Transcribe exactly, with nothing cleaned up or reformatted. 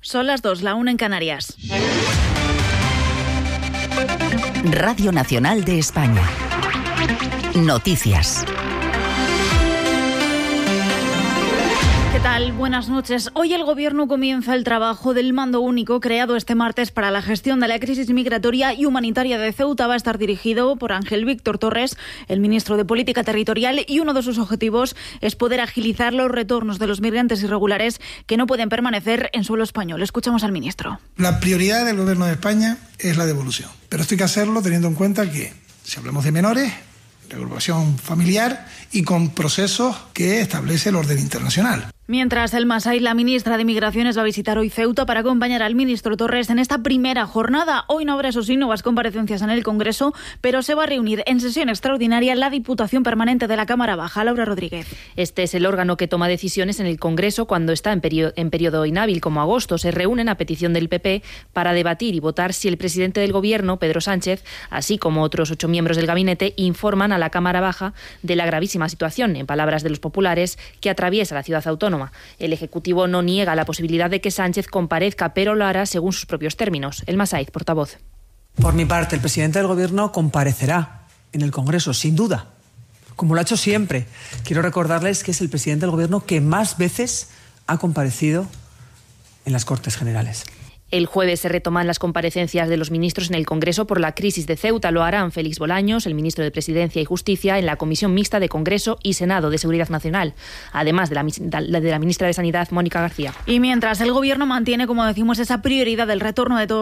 Son las dos, la una en Canarias. Radio Nacional de España. Noticias. ¿Qué tal? Buenas noches. Hoy el Gobierno comienza el trabajo del mando único creado este martes para la gestión de la crisis migratoria y humanitaria de Ceuta. Va a estar dirigido por Ángel Víctor Torres, el ministro de Política Territorial, y uno de sus objetivos es poder agilizar los retornos de los migrantes irregulares que no pueden permanecer en suelo español. Escuchamos al ministro. La prioridad del Gobierno de España es la devolución, pero esto hay que hacerlo teniendo en cuenta que, si hablamos de menores, reagrupación familiar y con procesos que establece el orden internacional. Mientras el Masai, la ministra de Migraciones, va a visitar hoy Ceuta para acompañar al ministro Torres en esta primera jornada. Hoy no habrá, eso sí, nuevas comparecencias en el Congreso, pero se va a reunir en sesión extraordinaria la Diputación Permanente de la Cámara Baja. Laura Rodríguez. Este es el órgano que toma decisiones en el Congreso cuando está en periodo, en periodo inhábil, como agosto. Se reúnen a petición del P P para debatir y votar si el presidente del Gobierno, Pedro Sánchez, así como otros ocho miembros del gabinete, informan a la Cámara Baja de la gravísima situación, en palabras de los populares, que atraviesa la ciudad autónoma. El Ejecutivo no niega la posibilidad de que Sánchez comparezca, pero lo hará según sus propios términos. El Masaiz, portavoz. Por mi parte, el presidente del Gobierno comparecerá en el Congreso, sin duda, como lo ha hecho siempre. Quiero recordarles que es el presidente del Gobierno que más veces ha comparecido en las Cortes Generales. El jueves se retoman las comparecencias de los ministros en el Congreso por la crisis de Ceuta. Lo harán Félix Bolaños, el ministro de Presidencia y Justicia, en la Comisión Mixta de Congreso y Senado de Seguridad Nacional, además de la, de la ministra de Sanidad, Mónica García. Y mientras el Gobierno mantiene, como decimos, esa prioridad del retorno de todos